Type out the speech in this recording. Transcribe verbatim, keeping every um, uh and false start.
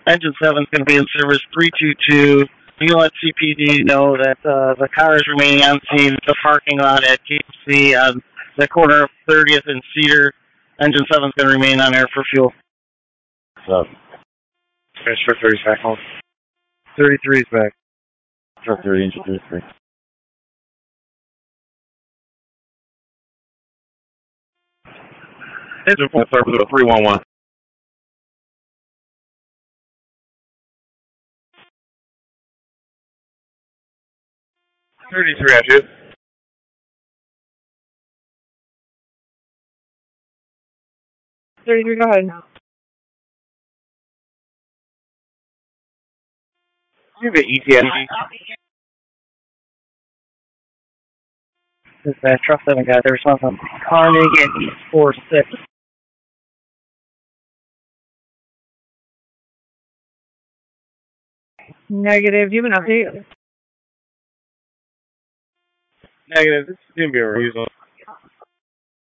Engine seven is going to be in service three two two. You can let C P D know that uh, the car is remaining on scene at the parking lot at K F C on the corner of thirtieth and Cedar. Engine seven is going to remain on air for fuel. So, Truck thirty is back home. thirty-three is back. truck thirty, engine thirty-three. Engine four, service to three one one. thirty-three at you. thirty-three, go ahead. You have an E T S G. This is that truck seven guy. They're responsible for Carnegie and East four six. Negative. Do you have an update? Negative. This is going to be a refusal.